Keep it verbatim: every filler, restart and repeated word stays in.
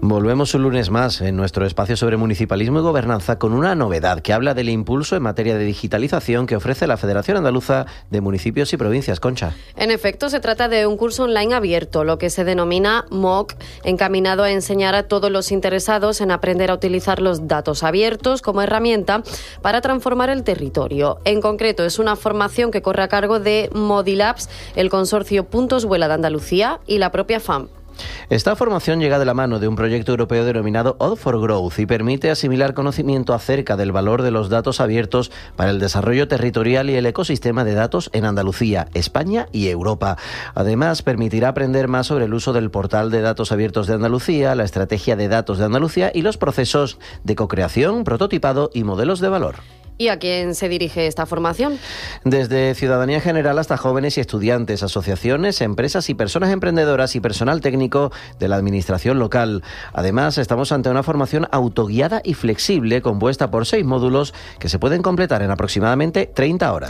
Volvemos un lunes más en nuestro espacio sobre municipalismo y gobernanza con una novedad que habla del impulso en materia de digitalización que ofrece la Federación Andaluza de Municipios y Provincias. Concha. En efecto, se trata de un curso online abierto, lo que se denomina M O C, encaminado a enseñar a todos los interesados en aprender a utilizar los datos abiertos como herramienta para transformar el territorio. En concreto, es una formación que corre a cargo de Modilabs, el consorcio Puntos Vuela de Andalucía y la propia F A M. Esta formación llega de la mano de un proyecto europeo denominado Odds for Growth y permite asimilar conocimiento acerca del valor de los datos abiertos para el desarrollo territorial y el ecosistema de datos en Andalucía, España y Europa. Además, permitirá aprender más sobre el uso del portal de datos abiertos de Andalucía, la estrategia de datos de Andalucía y los procesos de cocreación, prototipado y modelos de valor. ¿Y a quién se dirige esta formación? Desde ciudadanía general hasta jóvenes y estudiantes, asociaciones, empresas y personas emprendedoras y personal técnico de la administración local. Además, estamos ante una formación autoguiada y flexible compuesta por seis módulos que se pueden completar en aproximadamente treinta horas.